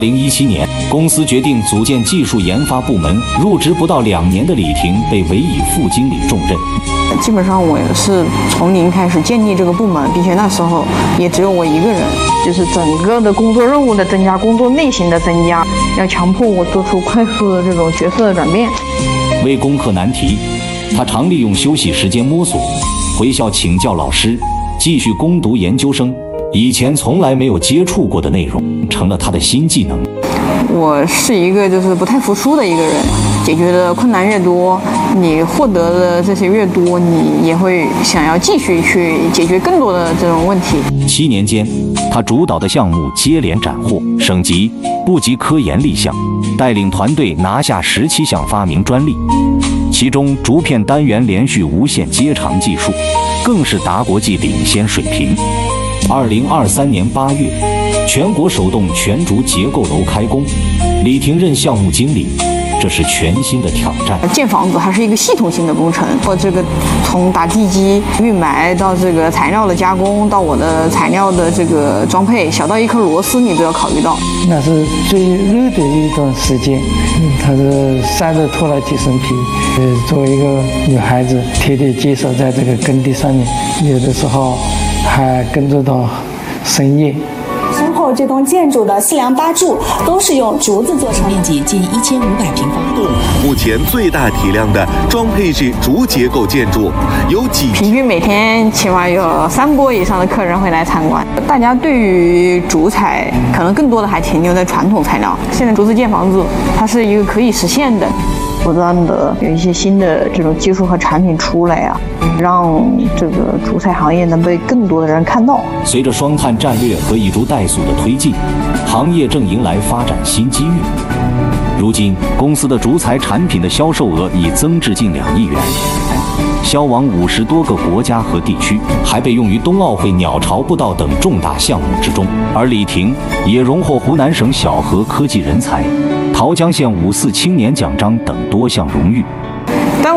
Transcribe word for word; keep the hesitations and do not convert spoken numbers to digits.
二零一七年，公司决定组建技术研发部门，入职不到两年的李婷被委以副经理重任。 基本上我也是从零开始建立这个部门，并且那时候也只有我一个人，就是整个的工作任务的增加，工作类型的增加，要强迫我做出快速的这种角色的转变。 为攻克难题，他常利用休息时间摸索，回校请教老师，继续攻读研究生。以前从来没有接触过的内容，成了他的新技能。 我是一个就是不太服输的一个人，解决的困难越多，你获得的这些越多，你也会想要继续去解决更多的这种问题。 七年间，他主导的项目接连斩获，省级、部级科研立项，带领团队拿下十七项发明专利，其中竹片单元连续无线接长技术更是达国际领先水平。二零二三年八月，全国首栋全竹结构楼开工，李婷任项目经理，这是全新的挑战。 建房子还是一个系统性的工程，我这个从打地基、预埋到这个材料的加工，到我的材料的这个装配，小到一颗螺丝你都要考虑到。 那是最热的一段时间，嗯，它是晒得脱了几身皮。呃，作为一个女孩子，贴贴接手在这个耕地上面，有的时候还跟着到深夜。 身后这栋建筑的四梁八柱都是用竹子做成， 面积近一千五百平方。 目前最大体量的装配式竹结构建筑，有几平均每天起码有三波以上的客人会来参观。大家对于竹材可能更多的还停留在传统材料，现在竹子建房子它是一个可以实现的。不断的有一些新的这种技术和产品出来啊，让这个竹材行业能被更多的人看到。 随着双碳战略和以竹代塑的推进，行业正迎来发展新机遇。如今，公司的竹材产品的销售额已增至近两亿元，销往五十多个国家和地区，还被用于冬奥会鸟巢步道等重大项目之中。而李婷也荣获湖南省小河科技人才、桃江县五四青年奖章等多项荣誉。